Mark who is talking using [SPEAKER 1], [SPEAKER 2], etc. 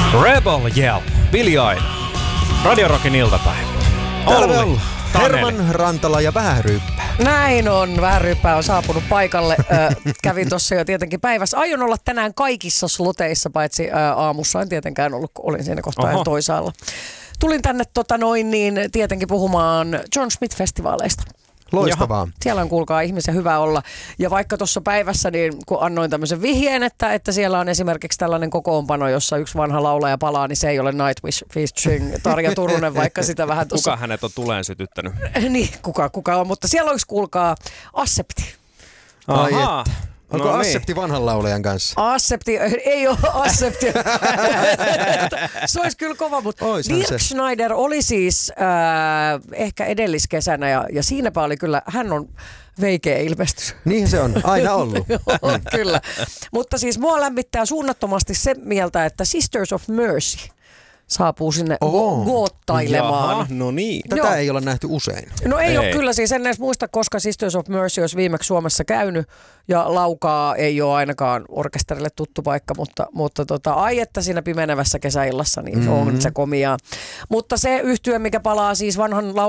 [SPEAKER 1] Rebel Yell, Billie Eilish. Radio Rockin iltapäivä.
[SPEAKER 2] Täällä on Herman Rantala ja Vähäryyppä.
[SPEAKER 3] Näin on. Vähäryyppä on saapunut paikalle. Kävin tuossa jo tietenkin päivässä. Aion olla tänään kaikissa sloteissa, paitsi aamussa en tietenkään ollut, kun olin siinä kohtaa toisaalla. Tulin tänne tietenkin puhumaan John Smith-festivaaleista.
[SPEAKER 2] Loistavaa.
[SPEAKER 3] Jaha. Siellä on kuulkaa ihmisen hyvä olla. Ja vaikka tuossa päivässä, niin kun annoin tämmöisen vihjeen, että siellä on esimerkiksi tällainen kokoonpano, jossa yksi vanha laulaja palaa, niin se ei ole Nightwish featuring Tarja Turunen, vaikka sitä vähän tuossa...
[SPEAKER 1] Kuka hänet on tuleen sytyttänyt?
[SPEAKER 3] Niin, kuka on, mutta siellä olisi kuulkaa Accepti.
[SPEAKER 1] Ahaa.
[SPEAKER 2] Onko
[SPEAKER 1] No
[SPEAKER 2] Accepti vanhan laulajan kanssa?
[SPEAKER 3] Accepti, ei ole Accepti. Se olisi kyllä kova, mutta Dirk Schneider oli siis ehkä edelliskesänä ja siinäpä oli kyllä, hän on veikeä ilmestys.
[SPEAKER 2] Niin se on, aina ollut.
[SPEAKER 3] Kyllä, mutta siis mua lämmittää suunnattomasti se mieltä, että Sisters of Mercy saapuu sinne goottailemaan.
[SPEAKER 1] Jaha, no niin.
[SPEAKER 2] Tätä ei ole nähty usein.
[SPEAKER 3] No ei ole kyllä, siis en edes muista, koska Sisters of Mercy olisi viimeksi Suomessa käynyt ja Laukaa ei ole ainakaan orkesterille tuttu paikka, mutta ai että siinä pimenevässä kesäillassa, niin on se komiaa. Mutta se yhtye, mikä palaa siis vanhan